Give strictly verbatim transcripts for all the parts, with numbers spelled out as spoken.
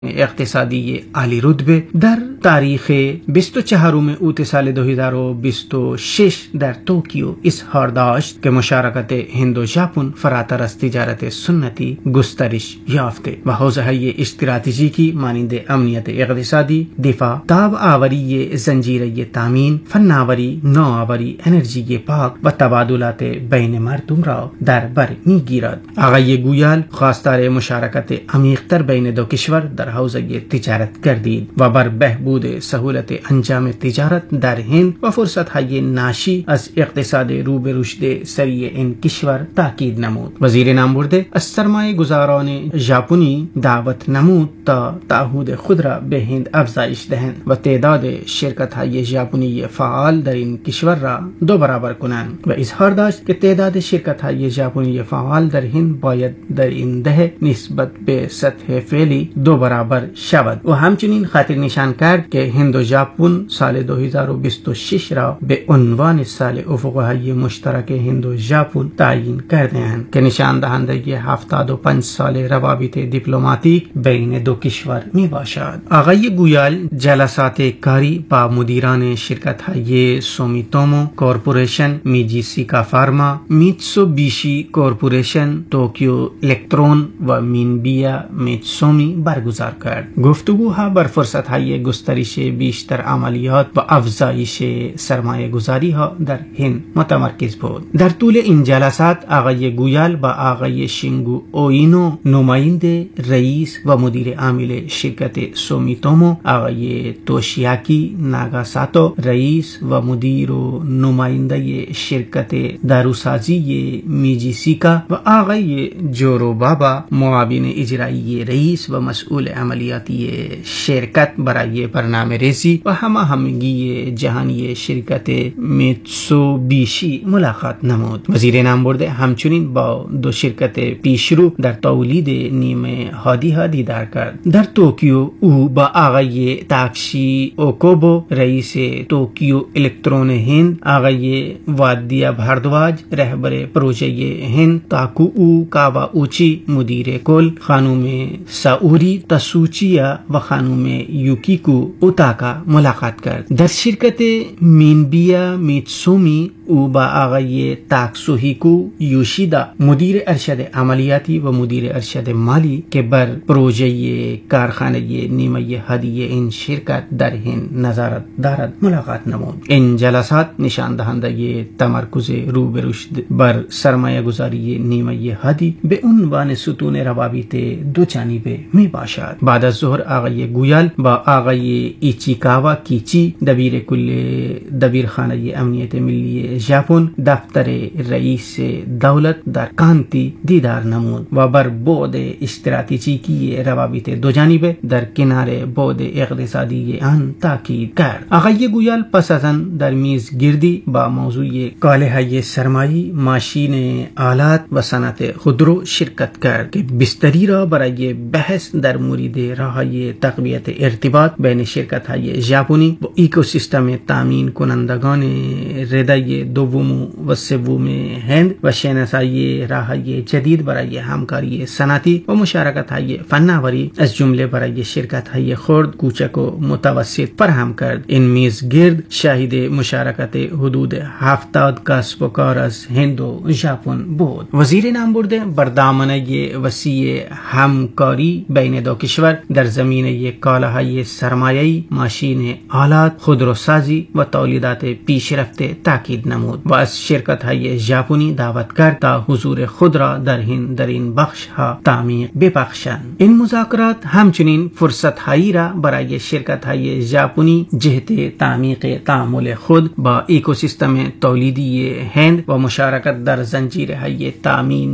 اقتصادی عالی رتبه در تاریخ بیست و چهارم اوت سال دو هزار و بیست و شش در توکیو اظهار داشت که مشارکت هند و ژاپن فراتر از تجارت سنتی گسترش یافته و حوزه‌های استراتژیکی مانند امنیت اقتصادی، دفاع، تاب آوری زنجیره تامین، فناوری، نوآوری، انرژی پاک و تبادلات بین مردم را در بر میگیرد. آقای گویال خواستار مشارکت عمیق‌تر بین دو کشور در حوزه تجارت گردید و بر بهبود سهولت انجام تجارت در هند و فرصت‌های ناشی از اقتصاد رو به رشد سریع این کشور تاکید نمود. وزیر نامبرده از سرمایه گذاران ژاپنی دعوت نمود تا تعهد خود را به هند افزایش دهند و تعداد شرکت‌های ژاپنی فعال در این کشور را دو برابر کنند و اظهار داشت که تعداد شرکت‌های ژاپنی فعال در هند باید در این دهه نسبت به سطح فعلی دو برابر شود و همچنین خاطر نشان کرد که هند و ژاپن سال دو هزار و بیست و شش را به عنوان سال افق‌های مشترک هند و ژاپن تعیین کرده‌اند که نشان دهنده هفتاد و پنج سال روابط دیپلماتیک بین دو کشور می باشد. آقای گویال جلسات کاری با مدیران شرکت‌های سومیتومو کورپوریشن، میجیسیکا فارما، میتسوبیشی کورپوریشن، توکیو الکترون و مینبیا میتسومی برگزار کرد. گفتگوها بر فرصت‌های گسترش بیشتر عملیات و افزایش سرمایه گذاری ها در هند متمرکز بود. در طول این جلسات آقای گویال با آقای شینگو اوینو نماینده رئیس و مدیر عامل شرکت سومیتومو، آقای توشیاکی ناگاساتو رئیس و مدیر و نماینده شرکت داروسازی میجیسیکا و آقای جورو بابا معاون اجرایی رئیس و مسئول عملیاتی شرکت برای برنامه ریزی و هماهنگی جهانی شرکت میتسوبیشی ملاقات نمود. وزیر نامبرده همچنین با دو شرکت پیشرو در تولید نیمه هادی ها دیدار کرد. در توکیو او با آقای تاکشی اوکوبو رئیس توکیو الکترون هند، آقای وادیا بهاردواج رهبر پروژه هند، تاکو او کاوا اوچی مدیر کل، خانم ساوری تسوچیا و خانم یوکیکو اوتاکا ملاقات کرد. در شرکت مینبیا میتسومی او با آقای تاکسوهیکو یوشیدا مدیر ارشد عملیاتی و مدیر ارشد مالی که بر پروژه کارخانه نیمه هدیه این شرکت در هند نظارت دارد ملاقات نمود. این جلسات نشان دهنده تمرکز رو به رشد بر سرمایه گذاری نیمه هدی به عنوان ستون روابط دو جانبه می باشد. بعد از ظهر آقای گویال با آقای ایچیکاوا کیچی دبیر کل دبیرخانه امنیت ملی ژاپن دفتر رئیس دولت در کانتی دیدار نمود و بر بعد استراتژیکی روابط دو جانبه در کنار بعد اقتصادی آن تاکید کرد. آقای گویال پس از آن در میز گردی با موضوع کالاهای سرمایه، ماشین آلات و صنعت خودرو شرکت کرد که بستری را برای بحث در مورد راه‌های تقویت ارتباط بین شرکت‌های ژاپنی و اکوسیستم تامین کنندگان رده دوم و سوم هند و شناسایی راه‌های جدید برای همکاری صنعتی و مشارکت‌های فناوری از جمله برای شرکت‌های خرد، کوچک و متوسط فراهم کرد. این میزگرد شاهد مشارکت حدود هفتاد کسب و کار از هند و ژاپن بود. وزیر نامبرده بر دامنه وسیع همکاری بین دو کشور در زمینه کالاهای سرمایه‌ای، ماشین آلات، خودروسازی و تولیدات پیشرفته تاکید نمود و از شرکت‌های ژاپنی دعوت کرد تا حضور خود را در هند در این بخش‌ها تعمیق ببخشند. این مذاکرات همچنین فرصت‌هایی را برای شرکت‌های ژاپنی جهت تعمیق تعامل خود با اکوسیستم تولیدی هند و مشارکت در زنجیره‌های تامین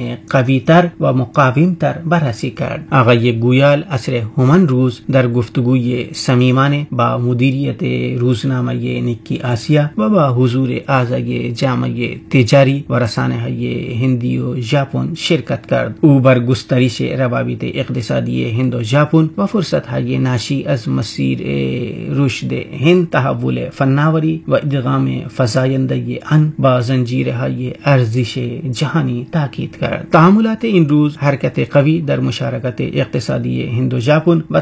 قوی‌تر و مقاوم‌تر بررسی کرد. آقای گویال عصر همان روز در گفتگوی صمیمانه با مدیریت روزنامه نیکی آسیا و با حضور اعضای جامعه تجاری و رسانه‌های هندی و ژاپن شرکت کرد. او بر گسترش روابط اقتصادی هند و ژاپن و فرصت‌های ناشی از مسیر رشد هند، تحول فناوری و ادغام فزاینده آن با زنجیرهای ارزش جهانی تاکید کرد. تعاملات این روز حرکت قوی در مشارکت اقتصادی هند و ژاپن و